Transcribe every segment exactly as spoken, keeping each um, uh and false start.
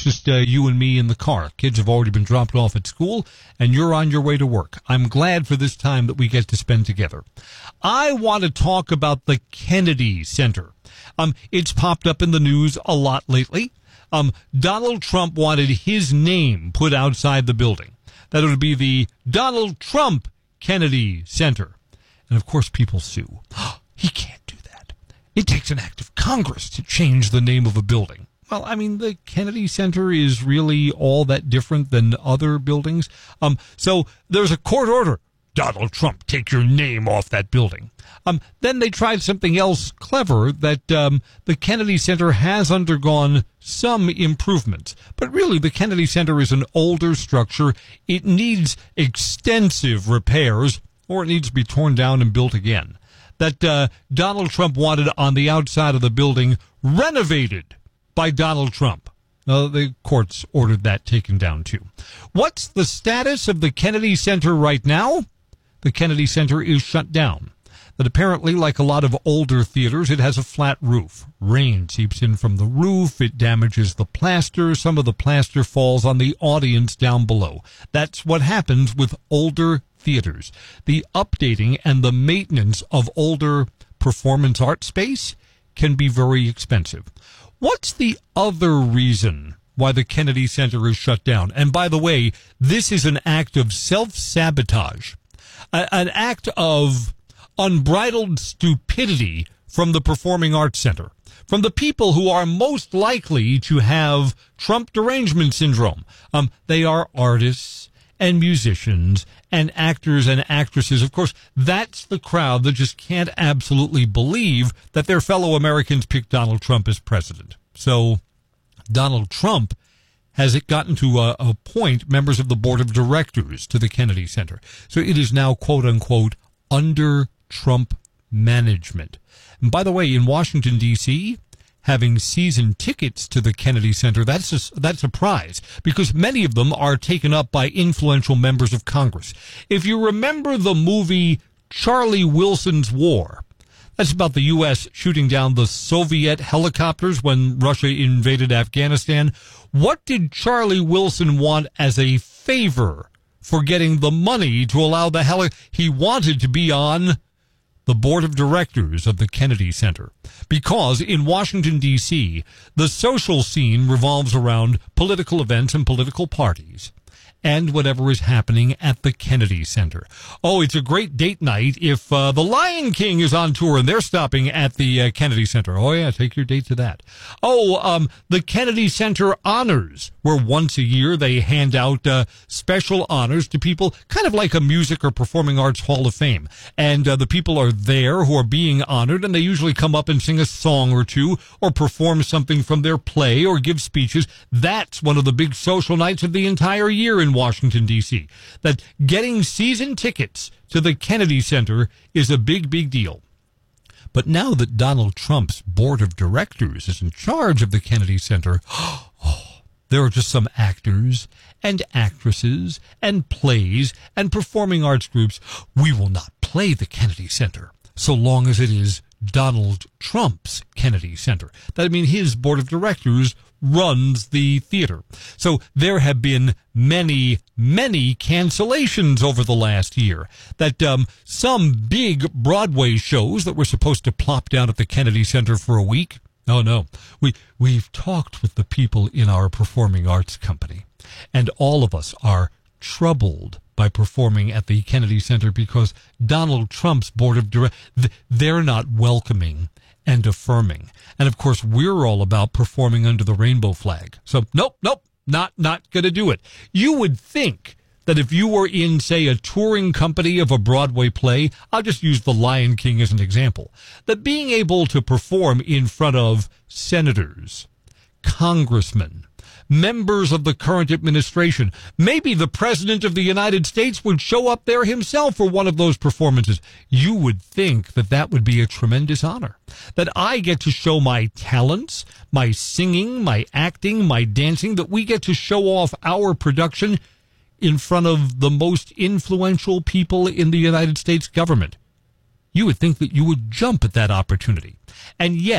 just uh, you and me in the car. Kids have already been dropped off at school, and you're on your way to work. I'm glad for this time that we get to spend together. I want to talk about the Kennedy Center. Um, it's popped up in the news a lot lately. Um, Donald Trump wanted his name put outside the building. That would be the Donald Trump Kennedy Center. And, of course, people sue. He can't do that. It takes an act of Congress to change the name of a building. Well, I mean, the Kennedy Center is really all that different than other buildings. Um, so there's a court order. Donald Trump, take your name off that building. Um, then they tried something else clever that um, the Kennedy Center has undergone some improvements. But really, the Kennedy Center is an older structure. It needs extensive repairs, or it needs to be torn down and built again. That uh, Donald Trump wanted on the outside of the building renovated by Donald Trump. Uh, the courts ordered that taken down, too. What's the status of the Kennedy Center right now? The Kennedy Center is shut down. That apparently, like a lot of older theaters, it has a flat roof. Rain seeps in from the roof. It damages the plaster. Some of the plaster falls on the audience down below. That's what happens with older theaters. The updating and the maintenance of older performance art space can be very expensive. What's the other reason why the Kennedy Center is shut down? And by the way, this is an act of self-sabotage, a- an act of unbridled stupidity from the Performing Arts Center, from the people who are most likely to have Trump derangement syndrome. Um, they are artists and musicians and actors and actresses. Of course, that's the crowd that just can't absolutely believe that their fellow Americans picked Donald Trump as president. So Donald Trump has it gotten to uh, appoint members of the board of directors to the Kennedy Center. So it is now, quote unquote, under Trump management. And by the way, in Washington, D C, having season tickets to the Kennedy Center, that's a, that's a prize, because many of them are taken up by influential members of Congress. If you remember the movie Charlie Wilson's War, that's about the U S shooting down the Soviet helicopters when Russia invaded Afghanistan. What did Charlie Wilson want as a favor for getting the money to allow the heli? He wanted to be on the board of directors of the Kennedy Center, because in Washington, D C, the social scene revolves around political events and political parties and whatever is happening at the Kennedy Center. Oh, it's a great date night if uh, the Lion King is on tour and they're stopping at the uh, Kennedy Center. Oh, yeah, take your date to that. Oh, um, the Kennedy Center honors, where once a year they hand out uh, special honors to people, kind of like a music or performing arts hall of fame. And uh, the people are there who are being honored, and they usually come up and sing a song or two or perform something from their play or give speeches. That's one of the big social nights of the entire year in Washington, D C. That getting season tickets to the Kennedy Center is a big, big deal. But now that Donald Trump's board of directors is in charge of the Kennedy Center, oh, there are just some actors and actresses and plays and performing arts groups. We will not play the Kennedy Center so long as it is Donald Trump's Kennedy Center. That I mean, his board of directors runs the theater. So there have been many, many cancellations over the last year. That um, some big Broadway shows that were supposed to plop down at the Kennedy Center for a week. Oh, no. We, we've talked with the people in our performing arts company, and all of us are troubled by performing at the Kennedy Center because Donald Trump's board of directors, they're not welcoming and affirming. And, of course, we're all about performing under the rainbow flag. So, nope, nope, not, not going to do it. You would think that if you were in, say, a touring company of a Broadway play, I'll just use The Lion King as an example, that being able to perform in front of senators, congressmen, members of the current administration, maybe the President of the United States would show up there himself for one of those performances. You would think that that would be a tremendous honor, that I get to show my talents, my singing, my acting, my dancing, that we get to show off our production in front of the most influential people in the United States government. You would think that you would jump at that opportunity. And yet,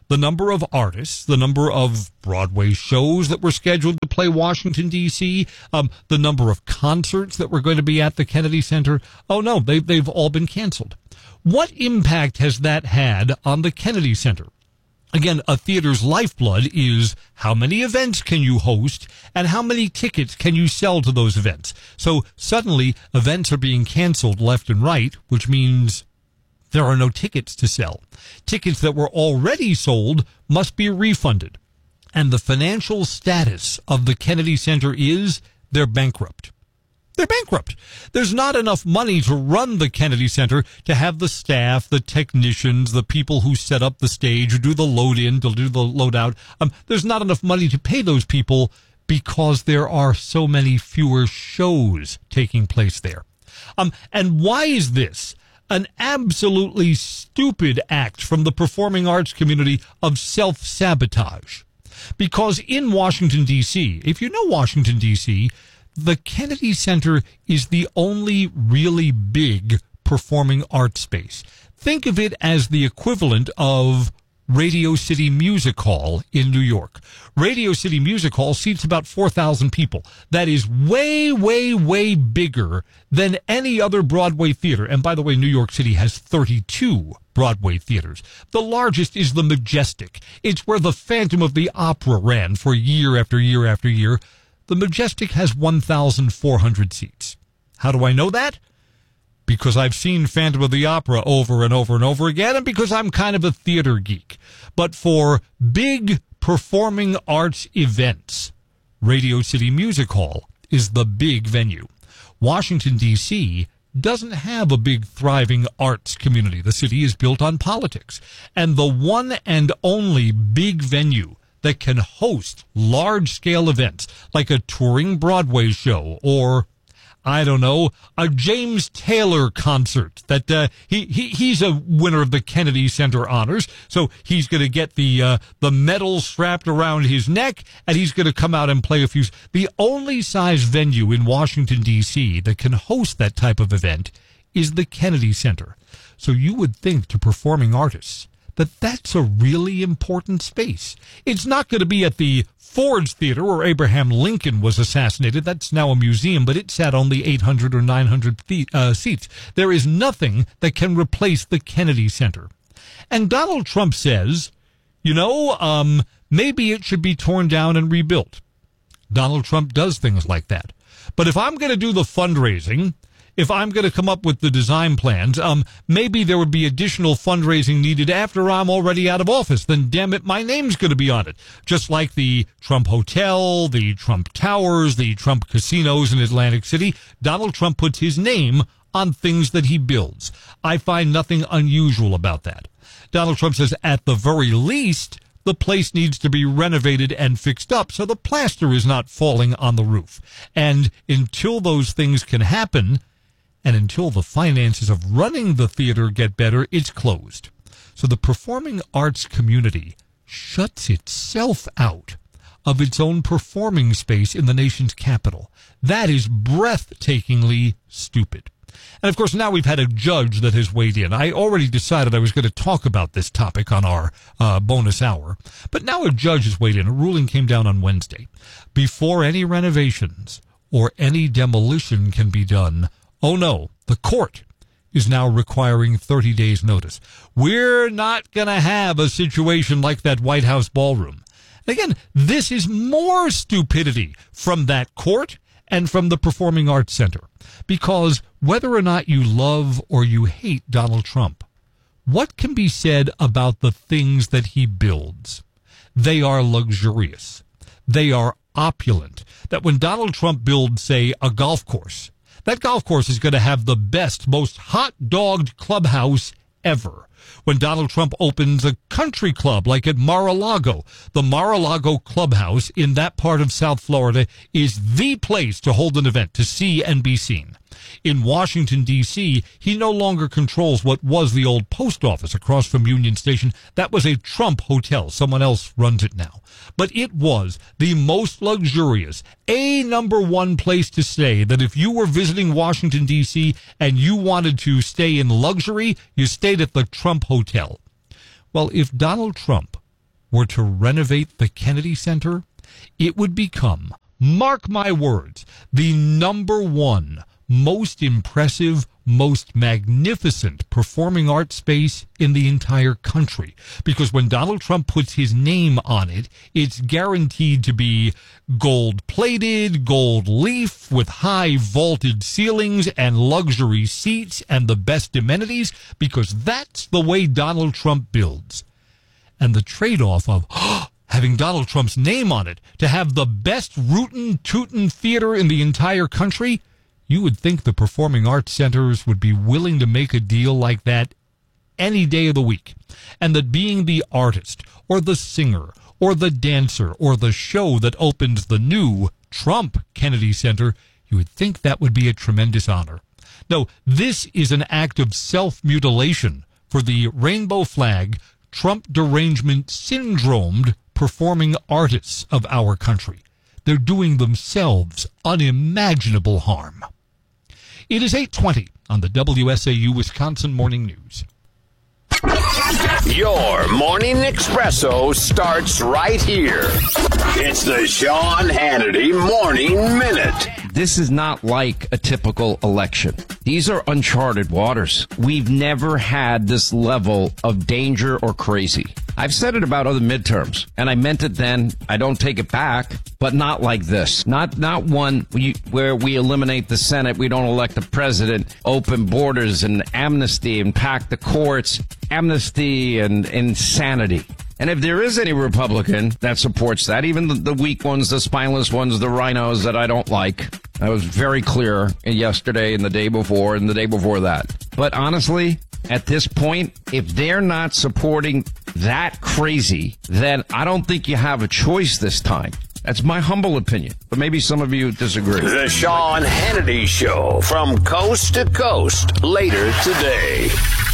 the number of artists, the number of Broadway shows that were scheduled to play Washington, D C, um, the number of concerts that were going to be at the Kennedy Center. Oh, no, they, they've all been canceled. What impact has that had on the Kennedy Center? Again, a theater's lifeblood is how many events can you host and how many tickets can you sell to those events. So suddenly events are being canceled left and right, which means there are no tickets to sell. Tickets that were already sold must be refunded. And the financial status of the Kennedy Center is they're bankrupt. They're bankrupt. There's not enough money to run the Kennedy Center, to have the staff, the technicians, the people who set up the stage, who do the load in, to do the load out. Um, there's not enough money to pay those people because there are so many fewer shows taking place there. Um, and why is this? An absolutely stupid act from the performing arts community of self-sabotage. Because in Washington, D C, if you know Washington, D C, the Kennedy Center is the only really big performing arts space. Think of it as the equivalent of Radio City Music Hall in New York. Radio City Music Hall seats about four thousand people. That is way, way, way bigger than any other Broadway theater. And by the way, New York City has thirty-two Broadway theaters. The largest is the Majestic. It's where the Phantom of the Opera ran for year after year after year. The Majestic has one thousand four hundred seats. How do I know that? Because I've seen Phantom of the Opera over and over and over again, and because I'm kind of a theater geek. But for big performing arts events, Radio City Music Hall is the big venue. Washington, D C doesn't have a big thriving arts community. The city is built on politics. And the one and only big venue that can host large-scale events like a touring Broadway show or, I don't know, a James Taylor concert that uh, he, he he's a winner of the Kennedy Center honors, so he's going to get the uh, the medal strapped around his neck, and he's going to come out and play a few. The only size venue in Washington, D C that can host that type of event is the Kennedy Center. So you would think to performing artists that that's a really important space. It's not going to be at the Ford's Theater where Abraham Lincoln was assassinated. That's now a museum, but it sat only eight hundred or nine hundred the- uh, seats. There is nothing that can replace the Kennedy Center. And Donald Trump says, you know, um, maybe it should be torn down and rebuilt. Donald Trump does things like that. But if I'm going to do the fundraising, if I'm going to come up with the design plans, um, maybe there would be additional fundraising needed after I'm already out of office. Then, damn it, my name's going to be on it. Just like the Trump Hotel, the Trump Towers, the Trump casinos in Atlantic City, Donald Trump puts his name on things that he builds. I find nothing unusual about that. Donald Trump says, at the very least, the place needs to be renovated and fixed up so the plaster is not falling on the roof. And until those things can happen, and until the finances of running the theater get better, it's closed. So the performing arts community shuts itself out of its own performing space in the nation's capital. That is breathtakingly stupid. And, of course, now we've had a judge that has weighed in. I already decided I was going to talk about this topic on our uh, bonus hour. But now a judge has weighed in. A ruling came down on Wednesday. Before any renovations or any demolition can be done, oh, no, the court is now requiring thirty days notice. We're not going to have a situation like that White House ballroom. And again, this is more stupidity from that court and from the Performing Arts Center. Because whether or not you love or you hate Donald Trump, what can be said about the things that he builds? They are luxurious. They are opulent. That when Donald Trump builds, say, a golf course, that golf course is going to have the best, most hot-dogged clubhouse ever. When Donald Trump opens a country club like at Mar-a-Lago, the Mar-a-Lago clubhouse in that part of South Florida is the place to hold an event, to see and be seen. In Washington, D C, he no longer controls what was the old post office across from Union Station. That was a Trump hotel. Someone else runs it now. But it was the most luxurious, a number one place to stay, that if you were visiting Washington, D C, and you wanted to stay in luxury, you stayed at the Trump Hotel. Well, if Donald Trump were to renovate the Kennedy Center, it would become, mark my words, the number one most impressive, most magnificent performing arts space in the entire country. Because when Donald Trump puts his name on it, it's guaranteed to be gold-plated, gold leaf, with high vaulted ceilings and luxury seats and the best amenities, because that's the way Donald Trump builds. And the trade-off of oh, having Donald Trump's name on it, to have the best rootin' tootin' theater in the entire country, you would think the performing arts centers would be willing to make a deal like that any day of the week. And that being the artist or the singer or the dancer or the show that opens the new Trump Kennedy Center, you would think that would be a tremendous honor. No, this is an act of self-mutilation for the rainbow flag, Trump derangement syndromed performing artists of our country. They're doing themselves unimaginable harm. It is eight twenty on the W S A U Wisconsin Morning News. Your morning espresso starts right here. It's the Sean Hannity Morning Minute. This is not like a typical election. These are uncharted waters. We've never had this level of danger or crazy. I've said it about other midterms, and I meant it then. I don't take it back, but not like this. Not not one where we eliminate the Senate, we don't elect a president, open borders and amnesty and pack the courts, amnesty and insanity. And if there is any Republican that supports that, even the, the weak ones, the spineless ones, the rhinos that I don't like, I was very clear yesterday and the day before and the day before that. But honestly, at this point, if they're not supporting that crazy, then I don't think you have a choice this time. That's my humble opinion, but maybe some of you disagree. The Sean Hannity Show, from coast to coast, later today.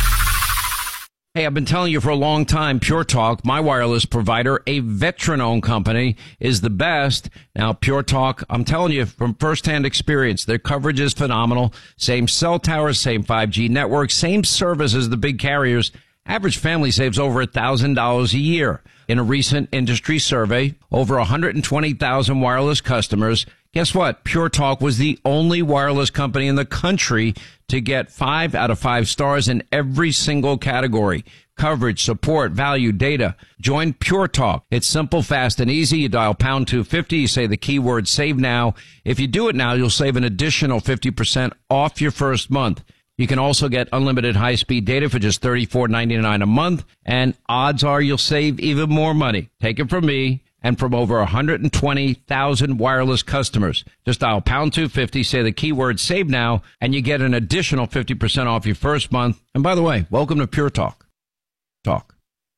Hey, I've been telling you for a long time, Pure Talk, my wireless provider, a veteran-owned company, is the best. Now, Pure Talk, I'm telling you from firsthand experience, their coverage is phenomenal. Same cell towers, same five G network, same service as the big carriers. Average family saves over one thousand dollars a year. In a recent industry survey, over one hundred twenty thousand wireless customers. Guess what? Pure Talk was the only wireless company in the country to get five out of five stars in every single category. Coverage, support, value, data. Join Pure Talk. It's simple, fast, and easy. You dial pound two fifty. You say the keyword save now. If you do it now, you'll save an additional fifty percent off your first month. You can also get unlimited high-speed data for just thirty-four ninety-nine a month. And odds are you'll save even more money. Take it from me and from over one hundred twenty thousand wireless customers. Just dial pound two fifty, say the keyword save now, and you get an additional fifty percent off your first month. And by the way, welcome to Pure Talk. Talk.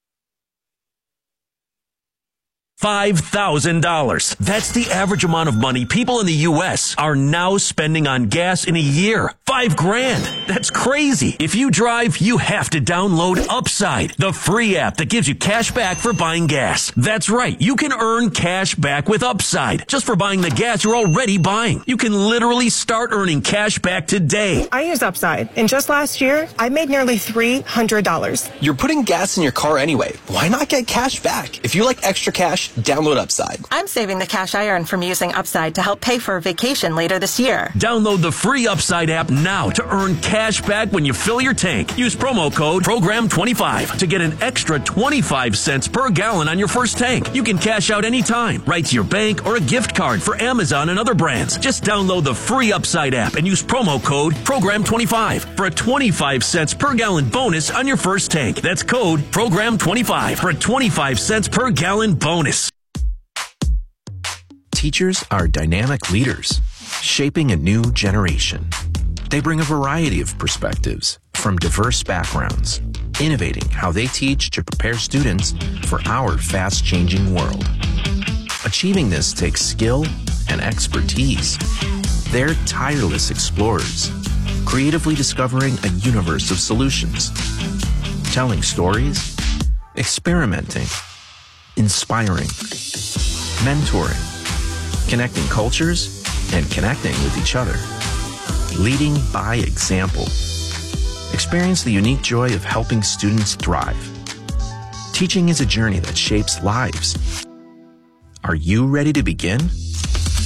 five thousand dollars. That's the average amount of money people in the U S are now spending on gas in a year. Five grand. That's crazy. If you drive, you have to download Upside, the free app that gives you cash back for buying gas. That's right. You can earn cash back with Upside just for buying the gas you're already buying. You can literally start earning cash back today. I use Upside, and just last year, I made nearly three hundred dollars. You're putting gas in your car anyway. Why not get cash back? If you like extra cash, download Upside. I'm saving the cash I earn from using Upside to help pay for a vacation later this year. Download the free Upside app now to earn cash back when you fill your tank. Use promo code program twenty-five to get an extra twenty-five cents per gallon on your first tank. You can cash out anytime, right to your bank or a gift card for Amazon and other brands. Just download the free Upside app and use promo code program twenty-five for a twenty-five cents per gallon bonus on your first tank. That's code program twenty-five for a twenty-five cents per gallon bonus. Teachers are dynamic leaders, shaping a new generation. They bring a variety of perspectives from diverse backgrounds, innovating how they teach to prepare students for our fast-changing world. Achieving this takes skill and expertise. They're tireless explorers, creatively discovering a universe of solutions, telling stories, experimenting, inspiring, mentoring, connecting cultures, and connecting with each other. Leading by example. Experience the unique joy of helping students thrive. Teaching is a journey that shapes lives. Are you ready to begin?